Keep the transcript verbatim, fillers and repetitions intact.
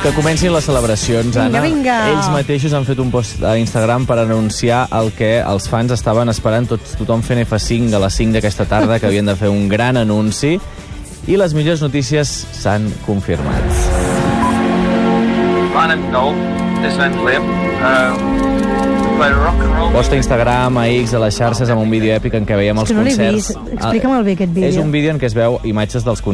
Que comencin les celebracions, Vinga, Anna. vinga. Ells mateixos han fet un post a Instagram per anunciar el que els fans estaven esperant, tots, tothom fent F cinc a les cinc d'aquesta tarda, que havien de fer un gran anunci, i les millors notícies s'han confirmat. My name's Noel. This one's Liam. Um, we play rock and roll. Posta a Instagram, a X, a les xarxes, amb un vídeo èpic en què veiem És els que no l'he concerts. vist. Explica'm el bé, aquest vídeo. És un vídeo en què es veu imatges dels concerts